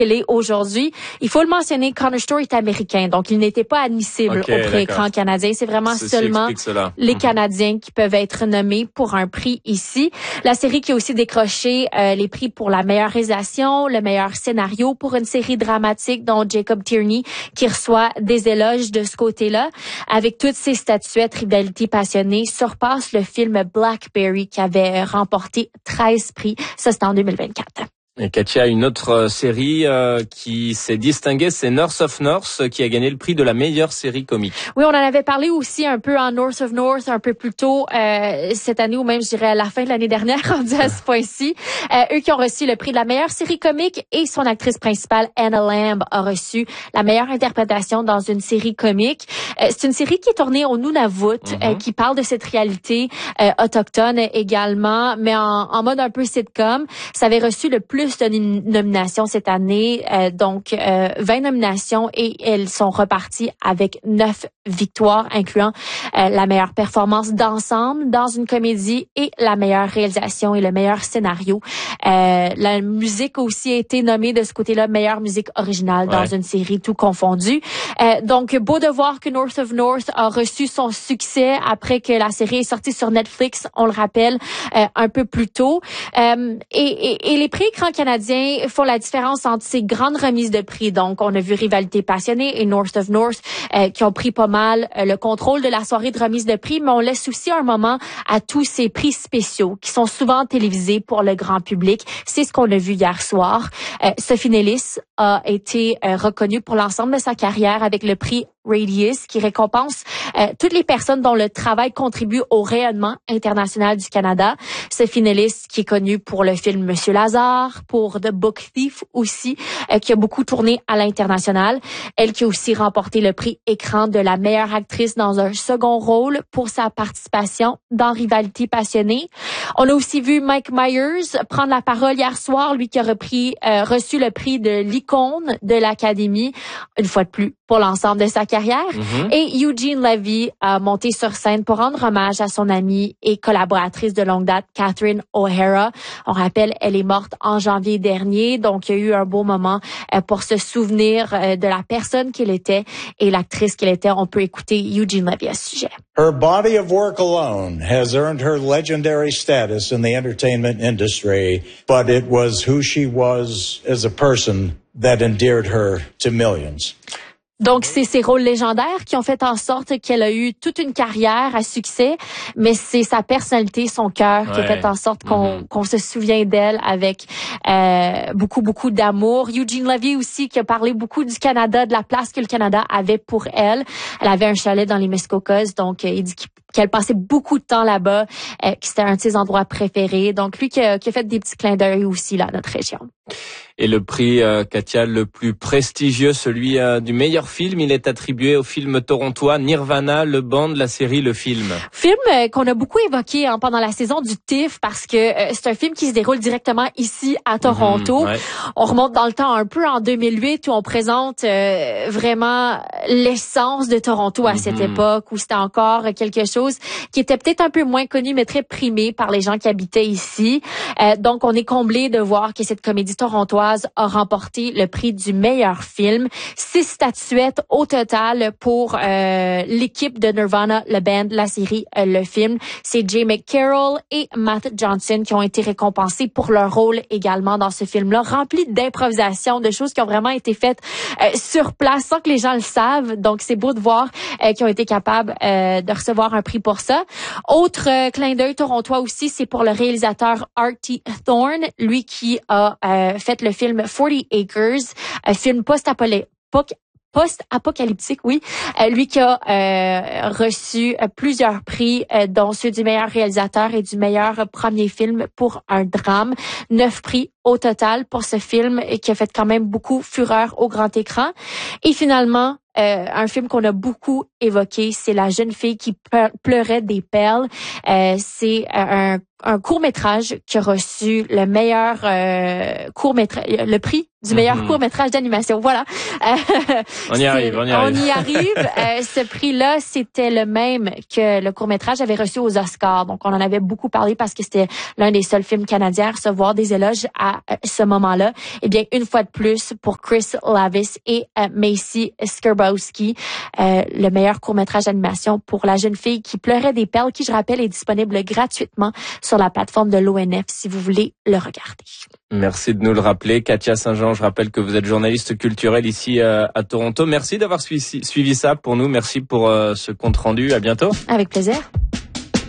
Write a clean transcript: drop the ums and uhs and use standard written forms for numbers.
télé aujourd'hui. Il faut le mentionner, Corner Store est américain, donc il n'était pas admissible au pré-écran canadien. C'est vraiment seulement les Canadiens qui peuvent être nommés pour un prix ici. La série qui a aussi décroché les prix pour la meilleure réalisation, le meilleur scénario pour une série dramatique dont Jacob Tierney qui reçoit des éloges de ce côté-là. Avec toutes ces statuettes, Rivalité passionnée surpasse le film Blackberry qui avait remporté 13 prix. Ça, c'était en 2024. Et Katia, une autre série qui s'est distinguée, c'est North of North, qui a gagné le prix de la meilleure série comique. Oui, on en avait parlé aussi un peu en North of North, un peu plus tôt cette année, ou même, je dirais, à la fin de l'année dernière, rendu à ce point-ci. Eux qui ont reçu le prix de la meilleure série comique et son actrice principale, Anna Lamb, a reçu la meilleure interprétation dans une série comique. C'est une série qui est tournée au Nunavut, qui parle de cette réalité autochtone également, mais en mode un peu sitcom. Ça avait reçu le plus de nominations cette année, donc 20 nominations et elles sont reparties avec 9 victoires, incluant la meilleure performance d'ensemble dans une comédie et la meilleure réalisation et le meilleur scénario. La musique aussi a été nommée de ce côté-là, meilleure musique originale dans une série, tout confondu. Donc, beau de voir que North of North a reçu son succès après que la série est sortie sur Netflix, on le rappelle, un peu plus tôt. Et les prix écran canadiens font la différence entre ces grandes remises de prix. Donc, on a vu Rivalité passionnée et North of North qui ont pris pas mal le contrôle de la soirée de remise de prix, mais on laisse aussi un moment à tous ces prix spéciaux qui sont souvent télévisés pour le grand public. C'est ce qu'on a vu hier soir. Sophie Nellis a été reconnue pour l'ensemble de sa carrière avec le prix Radius, qui récompense toutes les personnes dont le travail contribue au rayonnement international du Canada. Sophie Nellis, qui est connue pour le film Monsieur Lazare, pour The Book Thief aussi, qui a beaucoup tourné à l'international. Elle qui a aussi remporté le prix écran de la meilleure actrice dans un second rôle pour sa participation dans Rivalité passionnée. On a aussi vu Mike Myers prendre la parole hier soir, lui qui a reçu le prix de l'icône de l'Académie, une fois de plus, pour l'ensemble de sa carrière. Et Eugene Levy a monté sur scène pour rendre hommage à son amie et collaboratrice de longue date, Catherine O'Hara. On rappelle, elle est morte en janvier dernier, donc il y a eu un beau moment pour se souvenir de la personne qu'elle était et l'actrice qu'elle était. On peut écouter Eugene Levy à ce sujet. Her body of work alone has earned her legendary status in the entertainment industry, but it was who she was as a person that endeared her to millions. Donc, c'est ces rôles légendaires qui ont fait en sorte qu'elle a eu toute une carrière à succès, mais c'est sa personnalité, son cœur qui a fait en sorte qu'on se souvient d'elle avec beaucoup d'amour. Eugene Levy aussi qui a parlé beaucoup du Canada, de la place que le Canada avait pour elle. Elle avait un chalet dans les Muskokas, donc il dit qu'elle passait beaucoup de temps là-bas, que c'était un de ses endroits préférés. Donc, lui qui a fait des petits clins d'œil aussi là à notre région. Et le prix, Katia, le plus prestigieux, celui du meilleur film, il est attribué au film torontois Nirvana, le band, la série, le film. Film qu'on a beaucoup évoqué pendant la saison du TIFF parce que c'est un film qui se déroule directement ici à Toronto. On remonte dans le temps un peu en 2008 où on présente vraiment l'essence de Toronto à cette époque où c'était encore quelque chose qui était peut-être un peu moins connu mais très primé par les gens qui habitaient ici. Donc on est comblé de voir que cette comédie torontoise a remporté le prix du meilleur film. 6 statuettes au total pour l'équipe de Nirvana, le band, la série, le film. C'est Jay McCarroll et Matt Johnson qui ont été récompensés pour leur rôle également dans ce film-là, rempli d'improvisation, de choses qui ont vraiment été faites sur place sans que les gens le savent. Donc, c'est beau de voir qu'ils ont été capables de recevoir un prix pour ça. Autre clin d'œil torontois aussi, c'est pour le réalisateur Artie Thorne, lui qui a fait le film 40 Acres, un film post-apocalyptique, oui. Lui qui a reçu plusieurs prix, dont ceux du meilleur réalisateur et du meilleur premier film pour un drame. 9 prix au total pour ce film qui a fait quand même beaucoup fureur au grand écran. Et finalement, un film qu'on a beaucoup évoqué, c'est La jeune fille qui pleurait des perles. C'est un court-métrage qui a reçu le meilleur court-métrage, le prix du meilleur court-métrage d'animation. Voilà. On y arrive. Ce prix-là, c'était le même que le court-métrage avait reçu aux Oscars. Donc, on en avait beaucoup parlé parce que c'était l'un des seuls films canadiens à recevoir des éloges à ce moment-là. Eh bien, une fois de plus, pour Chris Lavis et Macy Skrbowski, le meilleur court-métrage d'animation pour la jeune fille qui pleurait des perles, qui, je rappelle, est disponible gratuitement sur la plateforme de l'ONF si vous voulez le regarder. Merci de nous le rappeler. Katia Saint-Jean, je rappelle que vous êtes journaliste culturelle ici à Toronto. Merci d'avoir suivi ça pour nous. Merci pour ce compte rendu. À bientôt. Avec plaisir.